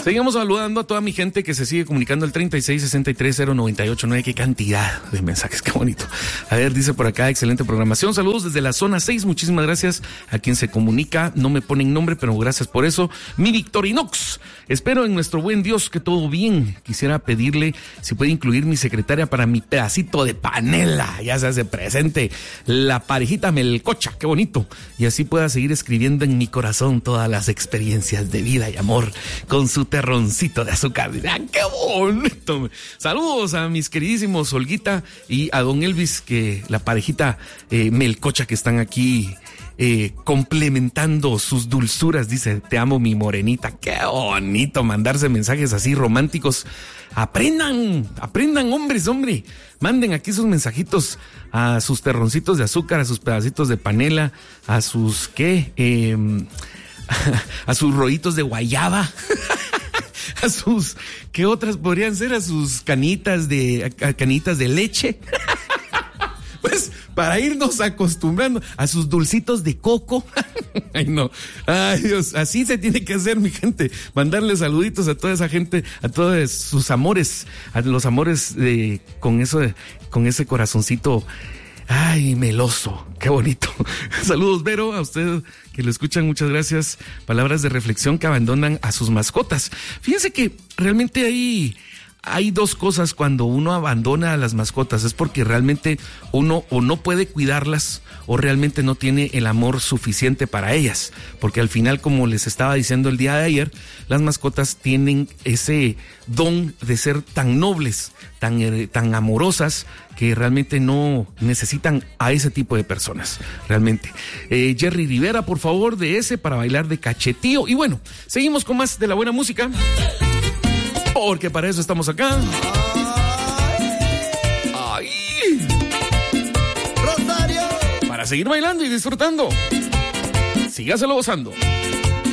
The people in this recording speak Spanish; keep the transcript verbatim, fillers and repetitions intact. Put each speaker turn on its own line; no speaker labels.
Seguimos saludando a toda mi gente que se sigue comunicando al treinta y seis sesenta y tres cero noventa y ocho nueve. Qué cantidad de mensajes, qué bonito. A ver, dice por acá, excelente programación. Saludos desde la zona seis. Muchísimas gracias a quien se comunica. No me ponen nombre, pero gracias por eso. Mi Victorinox. Espero en nuestro buen Dios que todo bien. Quisiera pedirle si puede incluir mi secretaria para mi pedacito de panela. Ya se hace presente la parejita melcocha. Qué bonito. Y así pueda seguir escribiendo en mi corazón todas las experiencias de vida y amor con su terroncito de azúcar. ¡Ah, qué bonito! Saludos a mis queridísimos Olguita y a don Elvis, que la parejita eh, melcocha que están aquí eh, complementando sus dulzuras. Dice, te amo mi morenita. ¡Qué bonito mandarse mensajes así románticos! Aprendan, aprendan hombres, hombre. Manden aquí sus mensajitos a sus terroncitos de azúcar, a sus pedacitos de panela, a sus, ¿qué? Eh, a sus rollitos de guayaba. A sus, ¿qué otras podrían ser? A sus canitas de, a canitas de leche. Pues, para irnos acostumbrando a sus dulcitos de coco. Ay, no. Ay, Dios. Así se tiene que hacer, mi gente. Mandarle saluditos a toda esa gente, a todos sus amores, a los amores de, con eso, de, con ese corazoncito. Ay, meloso, qué bonito. Saludos, Vero, a usted que lo escuchan, muchas gracias. Palabras de reflexión que abandonan a sus mascotas. Fíjense que realmente hay, hay dos cosas cuando uno abandona a las mascotas. Es porque realmente uno o no puede cuidarlas o realmente no tiene el amor suficiente para ellas. Porque al final, como les estaba diciendo el día de ayer, las mascotas tienen ese don de ser tan nobles, tan, tan amorosas, que realmente no necesitan a ese tipo de personas, realmente. Eh, Jerry Rivera, por favor, de ese para bailar de cachetío. Y bueno, seguimos con más de la buena música, porque para eso estamos acá. ¡Ay! Rosario. Para seguir bailando y disfrutando. Sígaselo gozando.